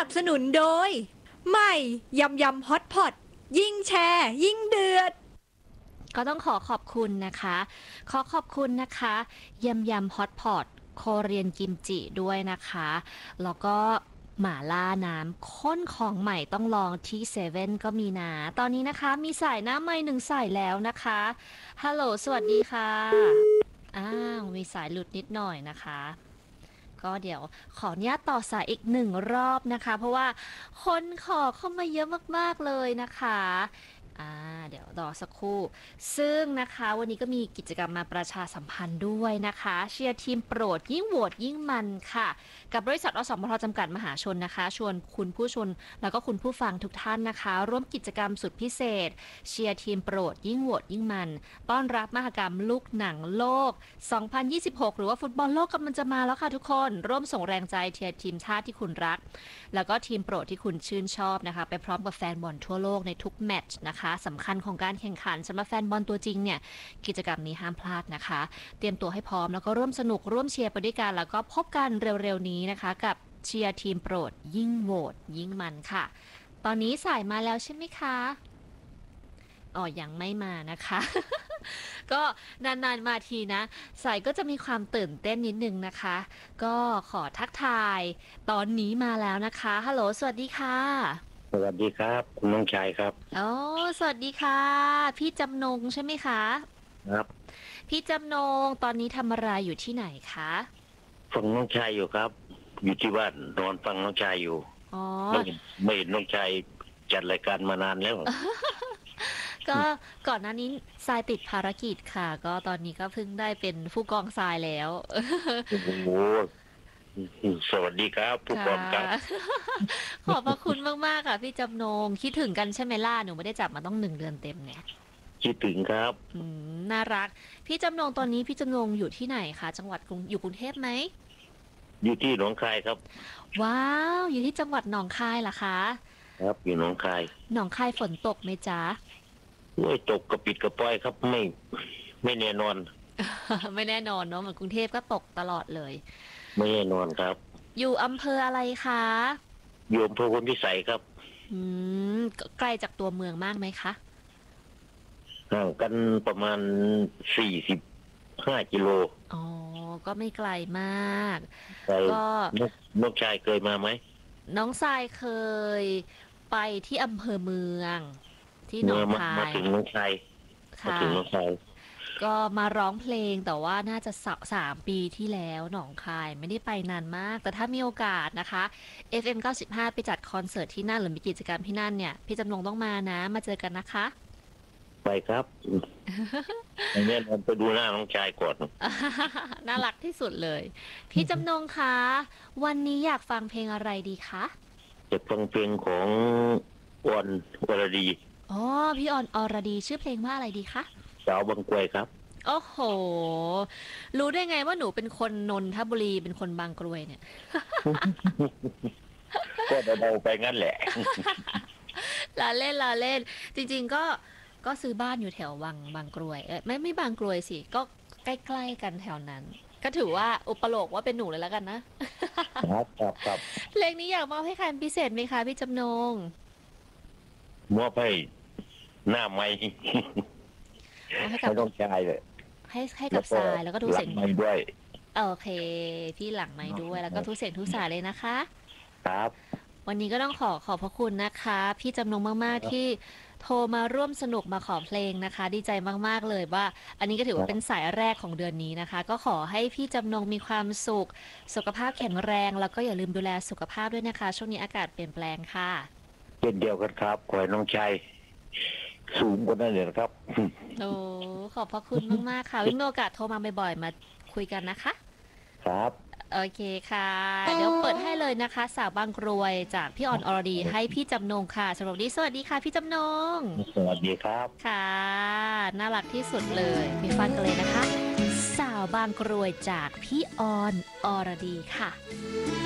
นับสนุนโดยใหม่ยำยำฮอตพอตยิ่งแชร์ยิ่งเดือดก็ต้องขอขอบคุณนะคะขอบคุณนะคะยำยำฮอตพอตโคเรียนกิมจิด้วยนะคะแล้วก็หม่าล่าน้ำข้นของใหม่ต้องลองที่เซเว่นก็มีนะตอนนี้นะคะมีสายหน้าใหม่หนึ่งสายแล้วนะคะฮัลโหลสวัสดีค่ะอ้าวมีสายหลุดนิดหน่อยนะคะก็เดี๋ยวขออนุญาตต่อสายอีกหนึ่งรอบนะคะเพราะว่าคนขอเข้ามาเยอะมากๆเลยนะคะเดี๋ยวรอสักครู่ซึ่งนะคะวันนี้ก็มีกิจกรรมมาประชาสัมพันธ์ด้วยนะคะเชียร์ทีมโปรดยิ่งโหวตยิ่งมันค่ะกับบริษัทอสมทจำกัดมหาชนนะคะชวนคุณผู้ชมแล้วก็คุณผู้ฟังทุกท่านนะคะร่วมกิจกรรมสุดพิเศษเชียร์ทีมโปรดยิ่งโหวตยิ่งมันต้อนรับมหกรรมลูกหนังโลก2026หรือว่าฟุตบอลโลกกำลังจะมาแล้วค่ะทุกคนร่วมส่งแรงใจเชียร์ทีมชาติที่คุณรักแล้วก็ทีมโปรดที่คุณชื่นชอบนะคะไปพร้อมกับแฟนบอลทั่วโลกในทุกแมตช์นะคะสำคัญของการแข่งขันสำหรับแฟนบอลตัวจริงเนี่ยกิจกรรมนี้ห้ามพลาดนะคะเตรียมตัวให้พร้อมแล้วก็ร่วมสนุกร่วมเชียร์ไปด้วยกันแล้วก็พบกันเร็วๆนี้นะคะกับเชียร์ทีมโปรดยิ่งโหวตยิ่งมันค่ะตอนนี้สายมาแล้วใช่ไหมคะยังไม่มานะคะ ก็นานๆมาทีนะสายก็จะมีความตื่นเต้นนิดนึงนะคะก็ขอทักทายตอนนี้มาแล้วนะคะฮัลโหลสวัสดีค่ะสวัสดีครับคุณน้องชายครับสวัสดีค่ะพี่จำนงใช่ไหมคะครับพี่จำนงตอนนี้ทำอะไรอยู่ที่ไหนคะฟังน้องชายอยู่ครับอยู่ที่บ้านนอนฟังน้องชายอยู่ไม่เห็นน้องชายจัดรายการมานานแล้วก็ก่อนหน้านี้ทรายติดภารกิจค่ะก็ตอนนี้ก็เพิ่งได้เป็นผู้กองทรายแล้วโอ้โหสวัสดีครับผู้กองครับขอบพระคุณมากๆค่ะพี่จำนงคิดถึงกันใช่ไหมล่ะหนูไม่ได้จับมาต้อง1 เดือนเต็มเนี่ยคิดถึงครับน่ารักพี่จำนงตอนนี้พี่จำนงอยู่ที่ไหนคะจังหวัดอยู่กรุงเทพไหมอยู่ที่หนองคายครับว้าวอยู่ที่จังหวัดหนองคายเหรอคะครับอยู่หนองคายหนองคายฝนตกไหมจ๊ะโอ้ยตกกระปิดกระปอยครับไม่แน่นอนไม่แน่นอนเนาะเหมือนกรุงเทพก็ตกตลอดเลยไม่แน่นอนครับอยู่อำเภออะไรคะอยู่อำเภอพลพิสัยครับไกลจากตัวเมืองมากไหมคะห่างกันประมาณ45 กิโลก็ไม่ไกลมากก็น้องชายเคยมาไหมน้องทรายเคยไปที่อำเภอเมืองที่หนองคายมาถึงน้องชายมาถึงน้องชายก็มาร้องเพลงแต่ว่าน่าจะ3 ปีที่แล้วหนองคายไม่ได้ไปนานมากแต่ถ้ามีโอกาสนะคะ FM 95ไปจัดคอนเสิร์ตที่นั่นหรือมีกิจกรรมที่นั่นเนี่ยพี่จำลองต้องมานะมาเจอกันนะคะไปครับอันนี้เราไปดูหน้าน้องชายก่อนน่ารักที่สุดเลยพี่จำนงคะวันนี้อยากฟังเพลงอะไรดีคะจะฟังเพลงของออนอรดีพี่ออนอรดีชื่อเพลงว่าอะไรดีคะสาวบางกรวยครับโอ้โหรู้ได้ไงว่าหนูเป็นคนนนทบุรีเป็นคนบางกรวยเนี่ยก็เดาไปงั้นแหละลาเล่นจริงๆก็ซื้อบ้านอยู่แถวบางกรวยไม่บางกรวยสิก็ใกล้ๆกันแถวนั้นก็ถือว่าอุปโลกว่าเป็นหนูเลยแล้วกันนะครับเพลงนี้อยากมอบให้ใครพิเศษไหมคะพี่จำนงมอบให้หน้าไม้ให้ต้องชายเลยให้กับทรายแล้วก็ทุกเสียงไม้ด้วยโอเคพี่หลังไม้ด้วยแล้วก็ทุกเสียงทุกสายเลยนะคะครับวันนี้ก็ต้องขอบพระคุณนะคะพี่จำนงมากๆที่โทรมาร่วมสนุกมาขอเพลงนะคะดีใจมากๆเลยว่าอันนี้ก็ถือว่าเป็นสายแรกของเดือนนี้นะคะก็ขอให้พี่จำนงมีความสุขภาพแข็งแรงแล้วก็อย่าลืมดูแลสุขภาพด้วยนะคะช่วงนี้อากาศเปลี่ยนแปลงค่ะเช่นเดียวกันครับขอให้น้องชายสูงกว่านั้นเลยนะครับขอบพระคุณมากๆค่ะวิมีโอกาสโทรมาบ่อยๆมาคุยกันนะคะครับโอเคค่ะเดี๋ยวเปิดให้เลยนะคะสาวบางกรวยจากพี่ออนอรดีให้พี่จำนงค่ะสำหรับวันนี้สวัสดีค่ะพี่จำนงสวัสดีครับค่ะน่ารักที่สุดเลยมีฟังกันเลยนะคะสาวบางกรวยจากพี่ออนอรดีค่ะ